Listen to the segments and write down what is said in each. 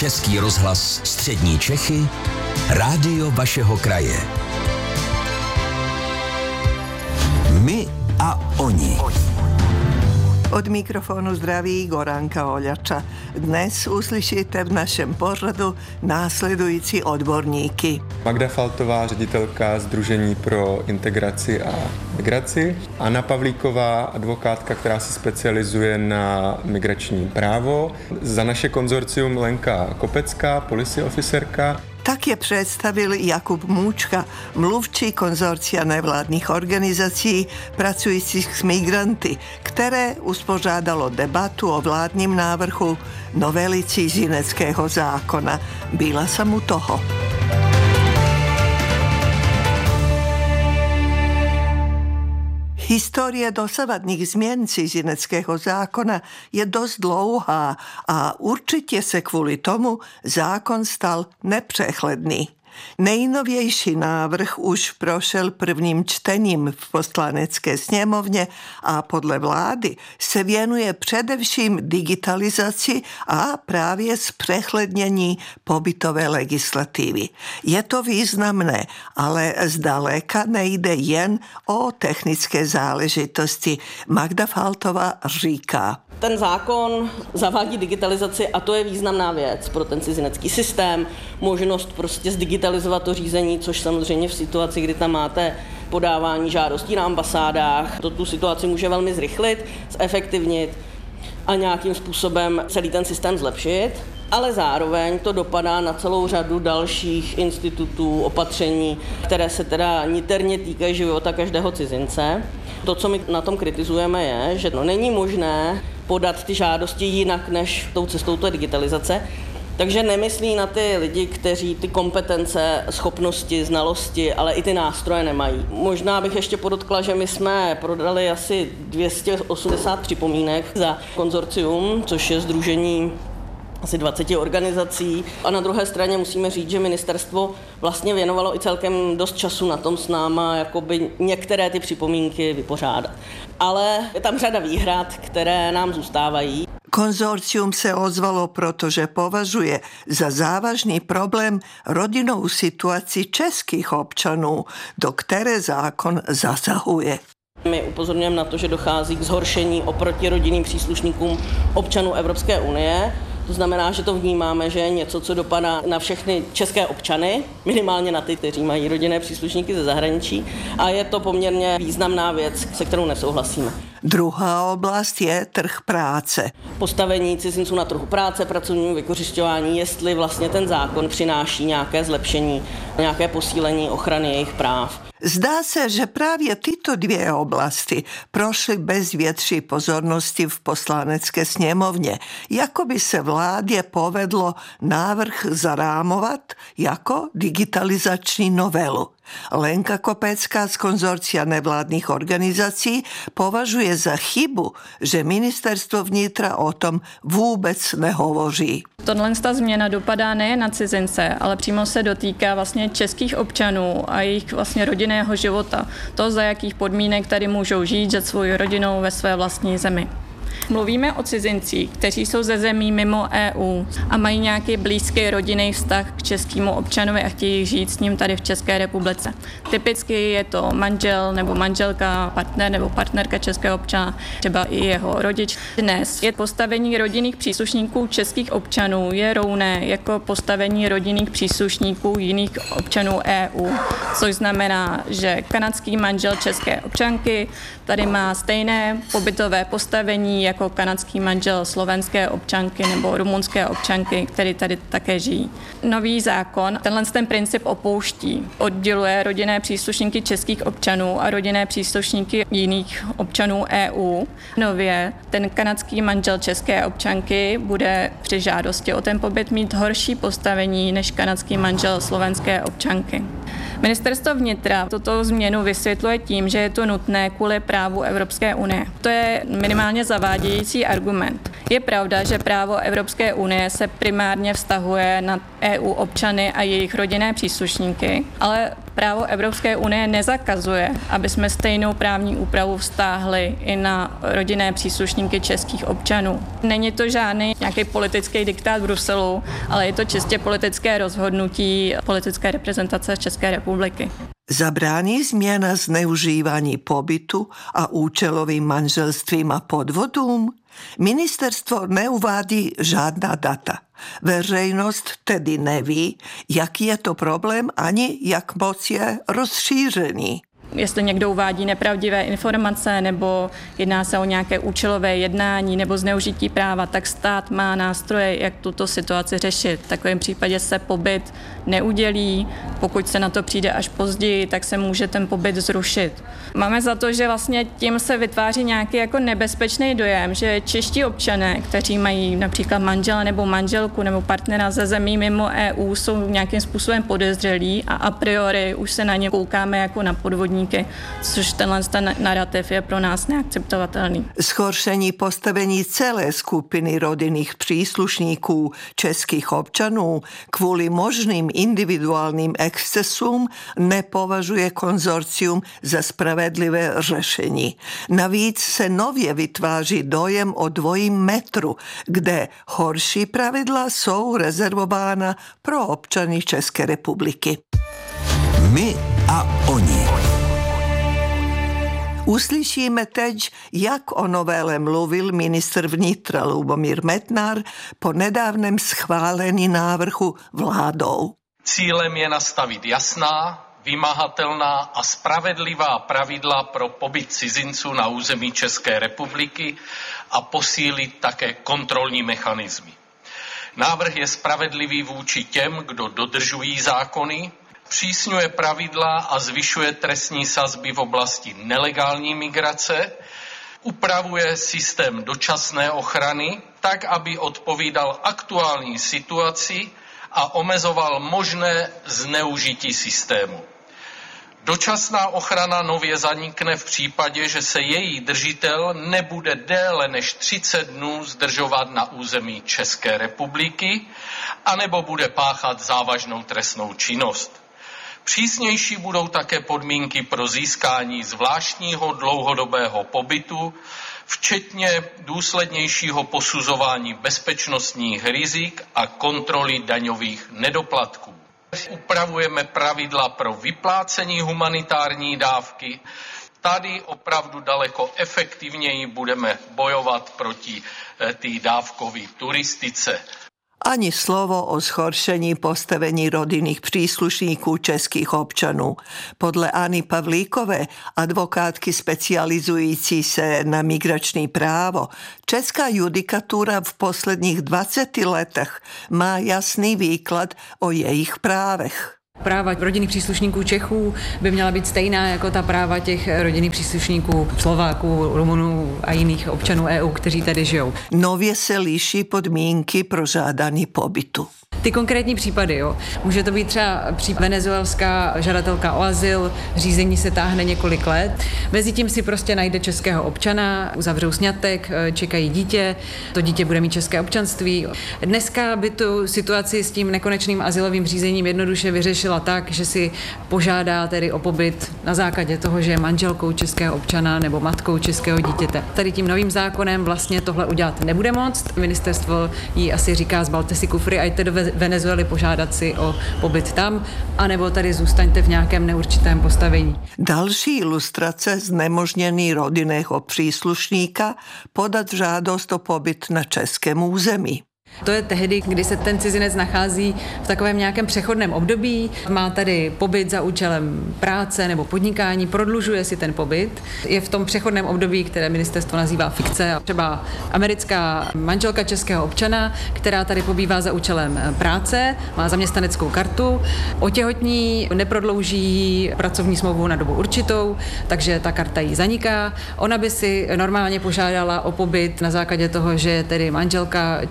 Český rozhlas Střední Čechy, rádio vašeho kraje. My a oni. Od mikrofonu zdraví Goranka Oljača. Dnes uslyšíte v našem pořadu následující odborníky. Magda Faltová, ředitelka Sdružení pro integraci a migraci. Anna Pavlíková, advokátka, která se specializuje na migrační právo. Za naše konzorcium Lenka Kopecká, policy officerka. Tak je představil Jakub Můčka, mluvčí konzorcia nevládních organizací pracujících s migranty, které uspořádalo debatu o vládním návrhu novely cizineckého zákona. Byla jsem u toho. Historie dosavadních změn cizineckého zákona je dost dlouhá a určitě se kvůli tomu zákon stal nepřehledný. Nejnovější návrh už prošel prvním čtením v Poslanecké sněmovně a podle vlády se věnuje především digitalizaci a právě zpřehlednění pobytové legislativy. Je to významné, ale zdaleka nejde jen o technické záležitosti. Magda Faltová říká: Ten zákon zavádí digitalizaci a to je významná věc pro ten cizinecký systém, možnost prostě zdigitalizovat to řízení, což samozřejmě v situaci, kdy tam máte podávání žádostí na ambasádách, to tu situaci může velmi zrychlit, zefektivnit a nějakým způsobem celý ten systém zlepšit, ale zároveň to dopadá na celou řadu dalších institutů, opatření, které se teda niterně týkají života každého cizince. To, co my na tom kritizujeme, je, že není možné podat ty žádosti jinak než tou cestou té digitalizace. Takže nemyslí na ty lidi, kteří ty kompetence, schopnosti, znalosti, ale i ty nástroje nemají. Možná bych ještě podotkla, že my jsme prodali asi 280 připomínek za konzorcium, což je sdružení asi 20 organizací. A na druhé straně musíme říct, že ministerstvo vlastně věnovalo i celkem dost času na tom s náma jakoby některé ty připomínky vypořádat. Ale je tam řada výhrad, které nám zůstávají. Konzorcium se ozvalo, protože považuje za závažný problém rodinnou situaci českých občanů, do které zákon zasahuje. My upozorňujeme na to, že dochází k zhoršení oproti rodinným příslušníkům občanů Evropské unie. To znamená, že to vnímáme, že je něco, co dopadá na všechny české občany, minimálně na ty, kteří mají rodinné příslušníky ze zahraničí, a je to poměrně významná věc, se kterou nesouhlasíme. Druhá oblast je trh práce. Postavení cizinců na trhu práce, pracovnímu vykořisťování, jestli vlastně ten zákon přináší nějaké zlepšení, nějaké posílení ochrany jejich práv. Zdá se, že právě tyto dvě oblasti prošly bez větší pozornosti v Poslanecké sněmovně, jako by se vládě povedlo návrh zarámovat jako digitalizační novelu. Lenka Kopecká z konzorcia nevládních organizací považuje za chybu, že ministerstvo vnitra o tom vůbec nehovoří. Ta změna dopadá nejen na cizince, ale přímo se dotýká vlastně českých občanů a jejich vlastně rodinného života. To, za jakých podmínek tady můžou žít se svou rodinou ve své vlastní zemi. Mluvíme o cizincích, kteří jsou ze zemí mimo EU a mají nějaký blízký rodinný vztah k českému občanovi a chtějí žít s ním tady v České republice. Typicky je to manžel nebo manželka, partner nebo partnerka českého občana, třeba i jeho rodič. Dnes je postavení rodinných příslušníků českých občanů je rovné jako postavení rodinných příslušníků jiných občanů EU, což znamená, že kanadský manžel české občanky tady má stejné pobytové postavení jako kanadský manžel slovenské občanky nebo rumunské občanky, který tady také žijí. Nový zákon ten princip opouští. Odděluje rodinné příslušníky českých občanů a rodinné příslušníky jiných občanů EU. Nově ten kanadský manžel české občanky bude při žádosti o ten pobyt mít horší postavení než kanadský manžel slovenské občanky. Ministerstvo vnitra tuto změnu vysvětluje tím, že je to nutné kvůli právu Evropské unie. To je minimálně zavádějící argument. Je pravda, že právo Evropské unie se primárně vztahuje na EU občany a jejich rodinné příslušníky, ale právo Evropské unie nezakazuje, aby jsme stejnou právní úpravu vztáhli i na rodinné příslušníky českých občanů. Není to žádný nějaký politický diktát Bruselu, ale je to čistě politické rozhodnutí politické reprezentace České republiky. Zabrání změna zneužívání pobytu a účelovým manželstvím a podvodům? Ministerstvo neuvádí žádná data. Veřejnost tedy neví, jaký je to problém ani jak moc je rozšířený. Jestli někdo uvádí nepravdivé informace nebo jedná se o nějaké účelové jednání nebo zneužití práva, tak stát má nástroje, jak tuto situaci řešit. V takovém případě se pobyt neudělí, pokud se na to přijde až později, tak se může ten pobyt zrušit. Máme za to, že vlastně tím se vytváří nějaký jako nebezpečný dojem, že čeští občané, kteří mají například manžela nebo manželku nebo partnera ze zemí mimo EU, jsou nějakým způsobem podezřelí a priori už se na ně koukáme jako na podvodníky, což ten narrativ je pro nás neakceptovatelný. Zhoršení postavení celé skupiny rodinných příslušníků českých občanů kvůli možným individuálním excesům nepovažuje konzorcium za spravedlivé řešení. Navíc se nově vytváří dojem o dvojím metru, kde horší pravidla jsou rezervována pro občany České republiky. My a oni. Uslyšíme teď, jak o novele mluvil ministr vnitra Lubomír Metnar po nedávném schválení návrhu vládou. Cílem je nastavit jasná, vymahatelná a spravedlivá pravidla pro pobyt cizinců na území České republiky a posílit také kontrolní mechanismy. Návrh je spravedlivý vůči těm, kdo dodržují zákony, přísňuje pravidla a zvyšuje trestní sazby v oblasti nelegální migrace, upravuje systém dočasné ochrany tak, aby odpovídal aktuální situaci a omezoval možné zneužití systému. Dočasná ochrana nově zanikne v případě, že se její držitel nebude déle než 30 dnů zdržovat na území České republiky anebo bude páchat závažnou trestnou činnost. Přísnější budou také podmínky pro získání zvláštního dlouhodobého pobytu, včetně důslednějšího posuzování bezpečnostních rizik a kontroly daňových nedoplatků. Upravujeme pravidla pro vyplácení humanitární dávky. Tady opravdu daleko efektivněji budeme bojovat proti té dávkové turistice. Ani slovo o zhoršení postavení rodinných příslušníků českých občanů. Podle Anny Pavlíkové, advokátky specializující se na migrační právo, česká judikatura v posledních 20 letech má jasný výklad o jejich právech. Práva rodinných příslušníků Čechů by měla být stejná jako ta práva těch rodinných příslušníků Slováků, Rumunů a jiných občanů EU, kteří tady žijou. Nově se liší podmínky pro žádání pobytu. Ty konkrétní případy, jo. Může to být třeba venezuelská žadatelka o azyl, řízení se táhne několik let. Mezitím si prostě najde českého občana, uzavřou sňatek, čekají dítě, to dítě bude mít české občanství. Dneska by tu situaci s tím nekonečným azylovým řízením jednoduše vyřešila tak, že si požádá tedy o pobyt na základě toho, že je manželkou českého občana nebo matkou českého dítěte. Tady tím novým zákonem vlastně tohle udělat nebude moct. Ministerstvo jí asi říká, zbalte si kufry a jděte do Venezuely požádat si o pobyt tam, anebo tady zůstaňte v nějakém neurčitém postavení. Další ilustrace znemožnění rodinného příslušníka podat žádost o pobyt na českém území. To je tehdy, kdy se ten cizinec nachází v takovém nějakém přechodném období, má tady pobyt za účelem práce nebo podnikání, prodlužuje si ten pobyt, je v tom přechodném období, které ministerstvo nazývá fikce. Třeba americká manželka českého občana, která tady pobývá za účelem práce, má zaměstnaneckou kartu, otěhotní, neprodlouží pracovní smlouvu na dobu určitou, takže ta karta jí zaniká. Ona by si normálně požádala o pobyt na základě toho, že je tedy manželka českého občana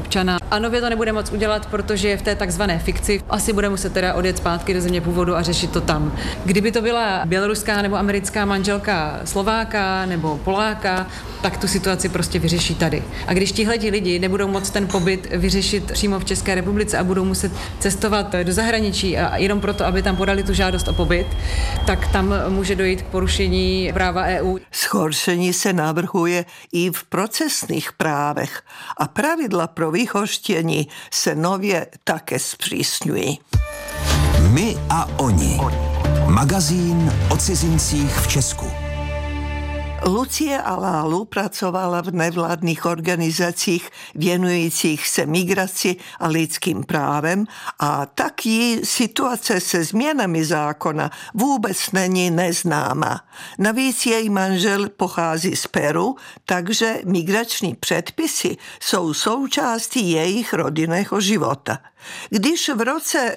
občana. A nově to nebude moc udělat, protože je v té takzvané fikci. Asi bude muset teda odjet zpátky do země původu a řešit to tam. Kdyby to byla běloruská nebo americká manželka Slováka nebo Poláka, tak tu situaci prostě vyřeší tady. A když tihleti lidi nebudou moct ten pobyt vyřešit přímo v České republice a budou muset cestovat do zahraničí a jenom proto, aby tam podali tu žádost o pobyt, tak tam může dojít k porušení práva EU. Zhoršení se navrhuje i v procesných právech a pravidla pro vyhoštění se nově také zpřísňují. My a oni. Magazín o cizincích v Česku. Lucie Alálu pracovala v nevládních organizacích věnujících se migraci a lidským právem a tak jí situace se změnami zákona vůbec není neznáma. Navíc její manžel pochází z Peru, takže migrační předpisy jsou součástí jejich rodinného života. Když v roce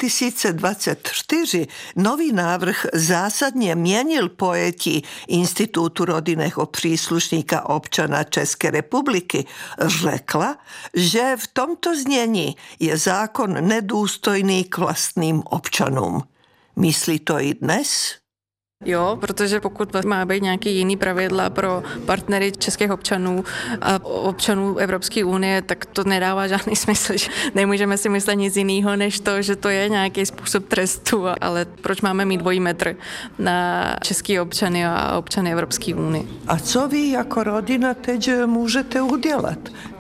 2024 nový návrh zásadně měnil pojetí Institutu rodinného příslušníka občana České republiky, řekla, že v tomto znění je zákon nedůstojný k vlastním občanům. Myslí to i dnes? Jo, protože pokud má být nějaký jiný pravidla pro partnery českých občanů a občanů Evropské unie, tak to nedává žádný smysl. Nemůžeme si myslet nic jiného, než to, že to je nějaký způsob trestu, ale proč máme mít dvojí metr na český občany a občany Evropské unie? A co vy jako rodina teď můžete udělat?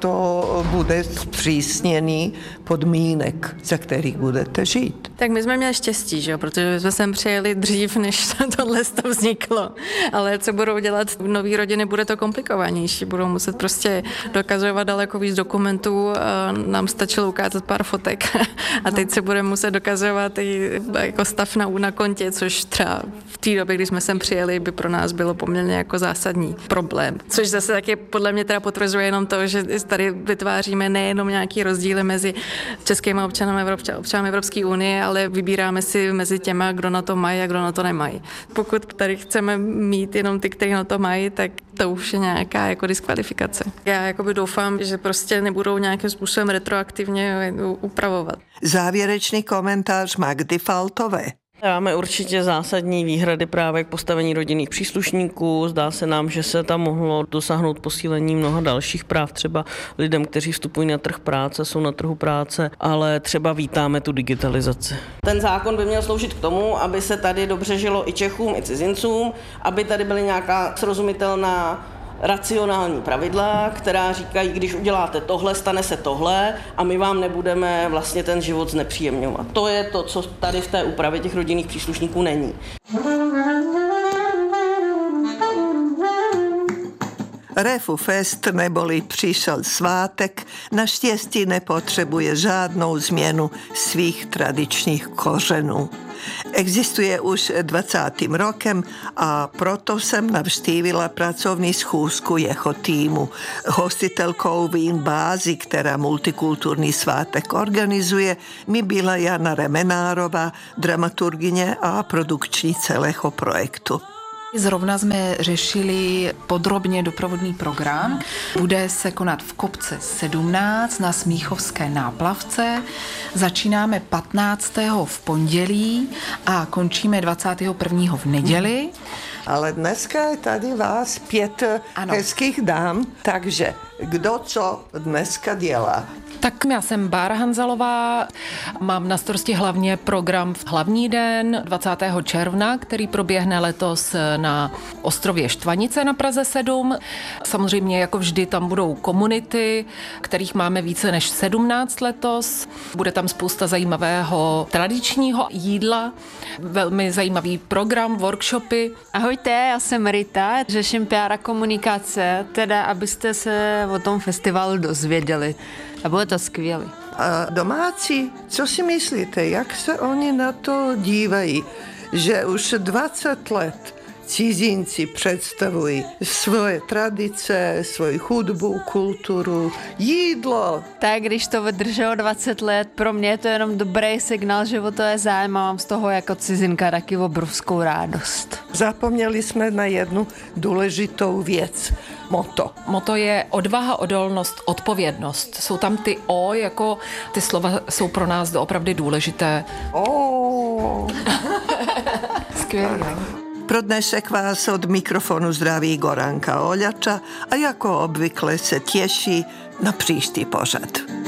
To bude zpřísněný podmínek, za kterých budete žít. Tak my jsme měli štěstí, že jo? Protože jsme sem přijeli dřív, než tohle to vzniklo. Ale co budou dělat nový rodiny, bude to komplikovanější. Budou muset prostě dokazovat daleko víc dokumentů. Nám stačilo ukázat pár fotek a teď se bude muset dokazovat i jako stav na kontě, což třeba v té době, kdy jsme sem přijeli, by pro nás bylo poměrně jako zásadní problém. Což zase taky podle mě teda potvrzuje jenom to, že tady vytváříme nejenom nějaký rozdíly mezi českými občany Evropské unie, ale vybíráme si mezi těma, kdo na to mají a kdo na to nemají. Pokud tady chceme mít jenom ty, kteří na to mají, tak to už je nějaká jako diskvalifikace. Já jakoby doufám, že prostě nebudou nějakým způsobem retroaktivně upravovat. Závěrečný komentář Magdy Faltové. Máme určitě zásadní výhrady právě k postavení rodinných příslušníků. Zdá se nám, že se tam mohlo dosáhnout posílení mnoha dalších práv, třeba lidem, kteří vstupují na trh práce, jsou na trhu práce, ale třeba vítáme tu digitalizaci. Ten zákon by měl sloužit k tomu, aby se tady dobře žilo i Čechům, i cizincům, aby tady byly nějaká srozumitelná racionální pravidla, která říkají, když uděláte tohle, stane se tohle a my vám nebudeme vlastně ten život znepříjemňovat. To je to, co tady v té úpravě těch rodinných příslušníků není. Refu Fest neboli přišel svátek, naštěstí nepotřebuje žádnou změnu svých tradičních kořenů. Existuje už 20. rokem a proto jsem navštívila pracovní schůzku jeho týmu. Hostitelkou Wien Bázy, která multikulturní svátek organizuje, mi byla Jana Remenárová, dramaturgyně a produkční celého projektu. Zrovna jsme řešili podrobně doprovodný program. Bude se konat v Kopce 17 na Smíchovské náplavce. Začínáme 15. v pondělí a končíme 21. v neděli. Ale dneska je tady vás 5 hezkých dám, takže kdo co dneska dělá? Tak já jsem Bára Hanzalová, mám na starosti hlavně program v Hlavní den 20. června, který proběhne letos na ostrově Štvanice na Praze 7. Samozřejmě jako vždy tam budou komunity, kterých máme více než 17 letos. Bude tam spousta zajímavého tradičního jídla, velmi zajímavý program, workshopy. Ahojte, já jsem Rita, řeším PR a komunikace, teda abyste se o tom festivalu dozvěděli. A bylo to skvělé. A domácí, co si myslíte, jak se oni na to dívají, že už 20 let cizinci představují svoje tradice, svoji hudbu, kulturu, jídlo. Tak když to vydrželo 20 let, pro mě je to jenom dobrý signál, že o to je zájem a mám z toho jako cizinka taky obrovskou rádost. Zapomněli jsme na jednu důležitou věc. Moto. Moto je odvaha, odolnost, odpovědnost. Jsou tam ty O, jako ty slova jsou pro nás doopravdy důležité. Skvělé. Pro dnešek vás od mikrofonu zdraví Goranka Oljača a jako obvykle se těší na příští pořad.